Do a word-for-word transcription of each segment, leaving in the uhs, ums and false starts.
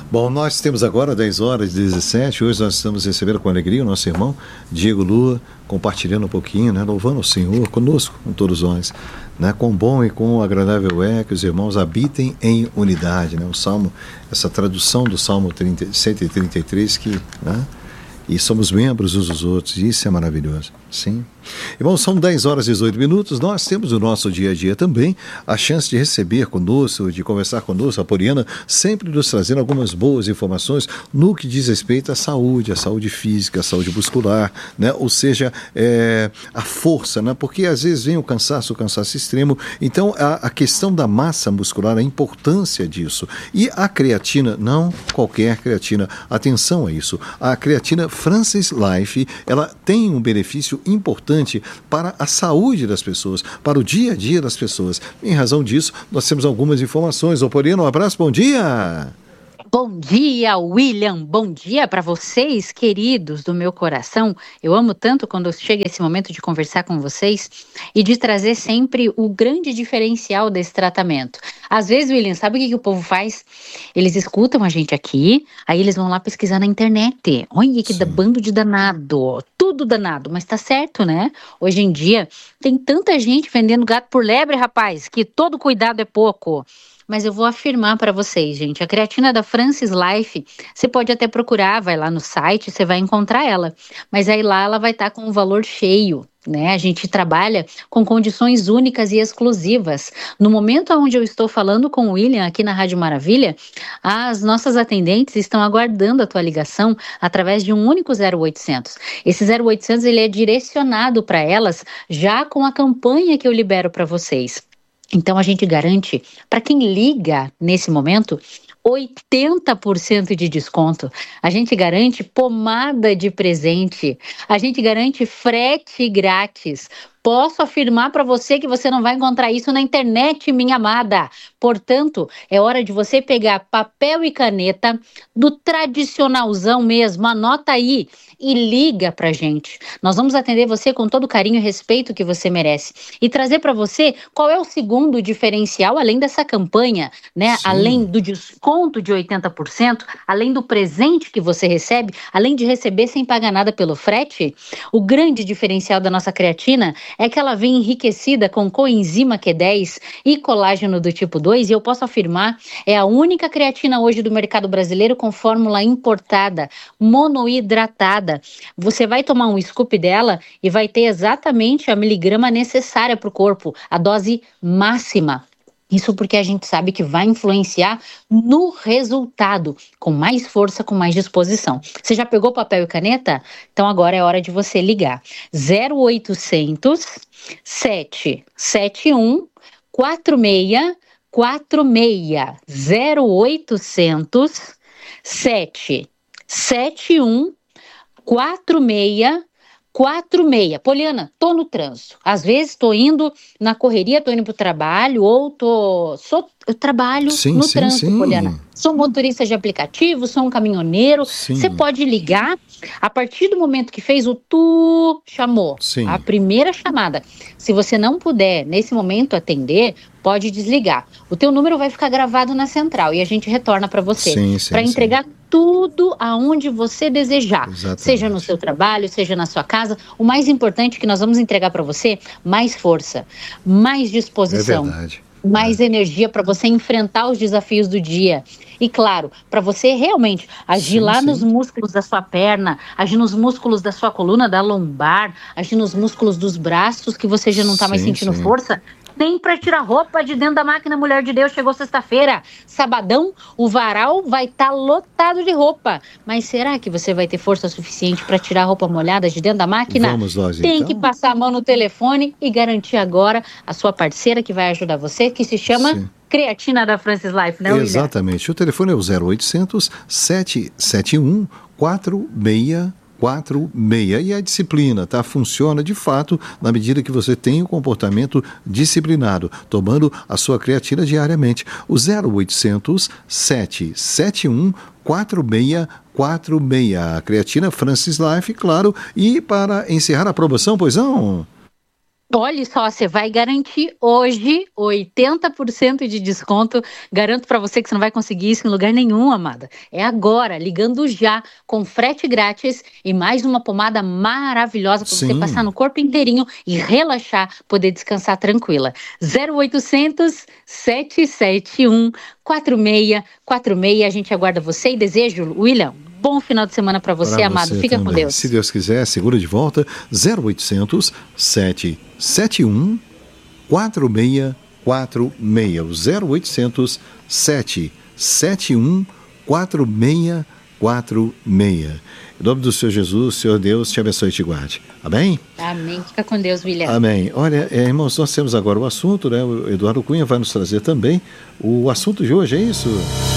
Bom, nós temos agora dez horas e dezessete. Hoje nós estamos recebendo com alegria o nosso irmão Diego Lua, compartilhando um pouquinho, né, louvando o Senhor conosco, com todos nós. Né, quão bom e quão agradável é que os irmãos habitem em unidade. Né, o Salmo, essa tradução do Salmo cento e trinta e três, que, né, e somos membros uns dos outros, isso é maravilhoso. Sim. Irmãos, são dez horas e dezoito minutos, nós temos no nosso dia a dia também a chance de receber conosco, de conversar conosco, a Poliana, sempre nos trazendo algumas boas informações no que diz respeito à saúde, à saúde física, à saúde muscular, né? Ou seja, é, a força, né? Porque às vezes vem o cansaço, o cansaço extremo, então a, a questão da massa muscular, a importância disso. E a creatina, não qualquer creatina, atenção a isso, a creatina Francis Life, ela tem um benefício importante para a saúde das pessoas, para o dia a dia das pessoas. Em razão disso, nós temos algumas informações. Ô, Poliana, um abraço, bom dia! Bom dia, William. Bom dia para vocês, queridos do meu coração. Eu amo tanto quando chega esse momento de conversar com vocês e de trazer sempre o grande diferencial desse tratamento. Às vezes, William, sabe o que, que o povo faz? Eles escutam a gente aqui, aí eles vão lá pesquisar na internet. Olha que bando de danado, tudo danado, mas tá certo, né? Hoje em dia tem tanta gente vendendo gato por lebre, rapaz, que todo cuidado é pouco. Mas eu vou afirmar para vocês, gente, a creatina da Francis Life, você pode até procurar, vai lá no site, você vai encontrar ela. Mas aí lá ela vai estar com um valor cheio, né? A gente trabalha com condições únicas e exclusivas. No momento onde eu estou falando com o William aqui na Rádio Maravilha, as nossas atendentes estão aguardando a tua ligação através de um único zero oitocentos. Esse zero oitocentos ele é direcionado para elas já com a campanha que eu libero para vocês. Então, a gente garante, para quem liga nesse momento, oitenta por cento de desconto. A gente garante pomada de presente. A gente garante frete grátis. Posso afirmar para você que você não vai encontrar isso na internet, minha amada. Portanto, é hora de você pegar papel e caneta do tradicionalzão mesmo. Anota aí e liga pra gente. Nós vamos atender você com todo o carinho e respeito que você merece. E trazer para você qual é o segundo diferencial, além dessa campanha, né? Sim. Além do desconto de oitenta por cento, além do presente que você recebe, além de receber sem pagar nada pelo frete, o grande diferencial da nossa creatina é que ela vem enriquecida com coenzima Q dez e colágeno do tipo dois, e eu posso afirmar, é a única creatina hoje do mercado brasileiro com fórmula importada, monoidratada. Você vai tomar um scoop dela e vai ter exatamente a miligrama necessária para o corpo, a dose máxima. Isso porque a gente sabe que vai influenciar no resultado, com mais força, com mais disposição. Você já pegou papel e caneta? Então agora é hora de você ligar. zero oitocentos, sete sete um, quatro seis quatro seis. zero oitocentos, sete sete um, quatro seis quatro seis. Poliana, tô no trânsito. Às vezes tô indo na correria, tô indo pro trabalho, ou tô... Sou... Eu trabalho sim, no sim, trânsito, sim. Poliana. Sou motorista de aplicativo, sou um caminhoneiro. Você pode ligar a partir do momento que fez o tu, chamou. Sim. A primeira chamada. Se você não puder, nesse momento, atender, pode desligar. O teu número vai ficar gravado na central e a gente retorna para você. Para entregar sim. tudo aonde você desejar. Exatamente. Seja no seu trabalho, seja na sua casa. O mais importante é que nós vamos entregar para você mais força, mais disposição. É verdade. Mais é. energia para você enfrentar os desafios do dia. E claro, para você realmente agir sim, lá sim. nos músculos da sua perna, agir nos músculos da sua coluna, da lombar, agir nos músculos dos braços que você já não está mais sentindo sim. força. Nem para tirar roupa de dentro da máquina, mulher de Deus, chegou sexta-feira. Sabadão, o varal vai estar tá lotado de roupa. Mas será que você vai ter força suficiente para tirar a roupa molhada de dentro da máquina? Vamos nós, Tem então. que passar a mão no telefone e garantir agora a sua parceira que vai ajudar você, que se chama... Sim. Creatina da Francis Life, né, William? Exatamente. O telefone é o zero oitocentos, sete sete um, quatro seis quatro seis. E a disciplina, tá? Funciona de fato na medida que você tem o comportamento disciplinado, tomando a sua creatina diariamente. O zero oitocentos, sete sete um, quatro seis quatro seis. A creatina Francis Life, claro. E para encerrar a promoção, pois não? Olha só, você vai garantir hoje oitenta por cento de desconto. Garanto para você que você não vai conseguir isso em lugar nenhum, amada. É agora, ligando já, com frete grátis e mais uma pomada maravilhosa para você passar no corpo inteirinho e relaxar, poder descansar tranquila. zero oitocentos, sete sete um, quatro seis quatro seis. A gente aguarda você e desejo, William, bom final de semana para você, pra amado. Você Fica também. Com Deus. Se Deus quiser, segura de volta. zero oitocentos, sete sete um, quatro seis quatro seis. O zero oitocentos, sete sete um, quatro seis quatro seis. Em nome do Senhor Jesus, Senhor Deus, te abençoe e te guarde. Amém? Amém. Fica com Deus, William. Amém. Olha, é, irmãos, nós temos agora o assunto, né? O Eduardo Cunha vai nos trazer também o assunto de hoje, é isso?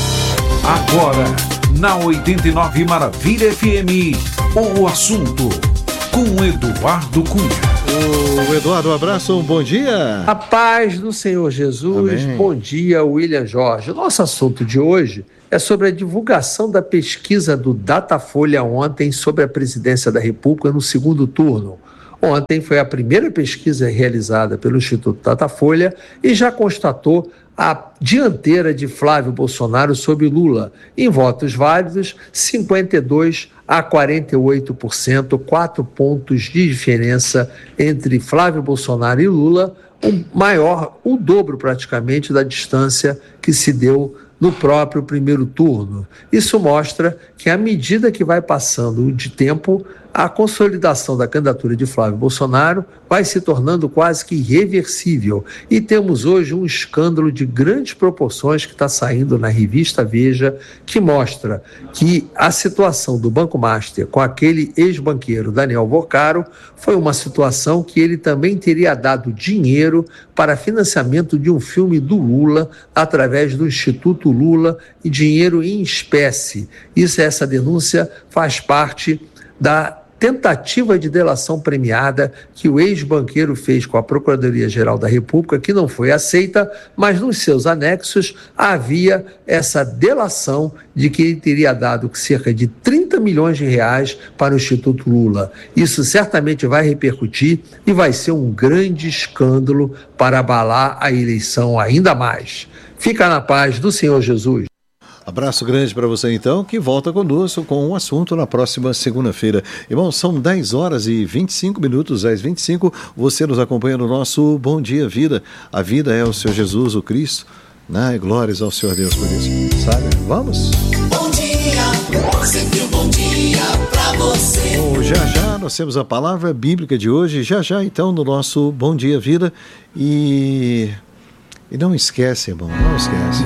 Agora, na oitenta e nove Maravilha F M, o assunto com Eduardo Cunha. O Eduardo, um abraço, um bom dia. A paz do Senhor Jesus. Amém. Bom dia, William Jorge. O nosso assunto de hoje é sobre a divulgação da pesquisa do Datafolha ontem sobre a presidência da República no segundo turno. Ontem foi a primeira pesquisa realizada pelo Instituto Datafolha e já constatou a dianteira de Flávio Bolsonaro sobre Lula. Em votos válidos, cinquenta e dois a quarenta e oito por cento, quatro pontos de diferença entre Flávio Bolsonaro e Lula, o maior, o dobro praticamente da distância que se deu no próprio primeiro turno. Isso mostra que, à medida que vai passando de tempo, a consolidação da candidatura de Flávio Bolsonaro vai se tornando quase que irreversível. E temos hoje um escândalo de grandes proporções que está saindo na revista Veja, que mostra que a situação do Banco Master com aquele ex-banqueiro Daniel Boccaro foi uma situação que ele também teria dado dinheiro para financiamento de um filme do Lula através do Instituto Lula e dinheiro em espécie. Isso, essa denúncia faz parte da tentativa de delação premiada que o ex-banqueiro fez com a Procuradoria-Geral da República, que não foi aceita, mas nos seus anexos havia essa delação de que ele teria dado cerca de trinta milhões de reais para o Instituto Lula. Isso certamente vai repercutir e vai ser um grande escândalo para abalar a eleição ainda mais. Fica na paz do Senhor Jesus. Abraço grande para você então, que volta conosco com um assunto na próxima segunda-feira. Irmão, são dez horas e vinte e cinco minutos, dez e vinte e cinco, você nos acompanha no nosso Bom Dia Vida. A vida é o Senhor Jesus, o Cristo, né? Glórias ao Senhor Deus por isso, sabe? Vamos? Bom dia, sempre um bom dia para você. Bom, já já nós temos a palavra bíblica de hoje, já já então no nosso Bom Dia Vida. E, e não esquece, irmão, não esquece.